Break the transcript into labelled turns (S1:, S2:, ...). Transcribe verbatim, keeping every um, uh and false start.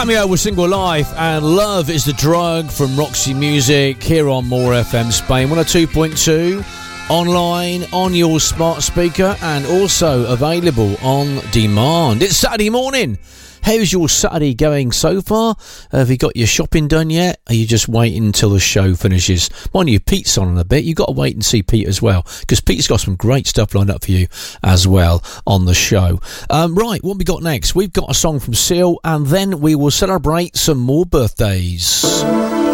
S1: Cameo with Single Life and Love is the Drug from Roxy Music here on More F M Spain one oh two point two, online on your smart speaker and also available on demand. It's Saturday morning. How's your Saturday going so far? Have you got your shopping done yet? Are you just waiting until the show finishes? Mind you, Pete's on in a bit. You've got to wait and see Pete as well, because Pete's got some great stuff lined up for you as well on the show. Um, right, what we got next? We've got a song from Seal, and then we will celebrate some more birthdays.